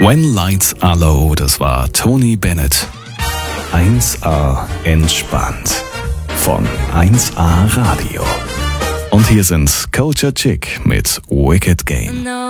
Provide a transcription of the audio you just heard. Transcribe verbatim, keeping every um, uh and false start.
When Lights Are Low, das war Tony Bennett. eins A entspannt von eins A Radio. Und hier sind Culture Chick mit Wicked Game.